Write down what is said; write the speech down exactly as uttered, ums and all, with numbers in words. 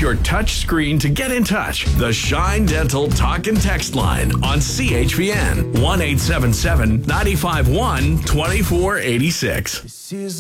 your touch screen to get in touch. The Shine Dental Talk and Text line on C H P N one eight seven seven, nine five one, two four eight six.